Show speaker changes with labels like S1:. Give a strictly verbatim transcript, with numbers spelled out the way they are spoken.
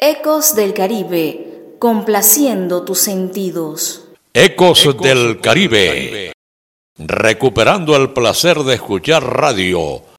S1: Ecos del Caribe, complaciendo tus sentidos.
S2: Ecos, Ecos del Caribe, recuperando el placer de escuchar radio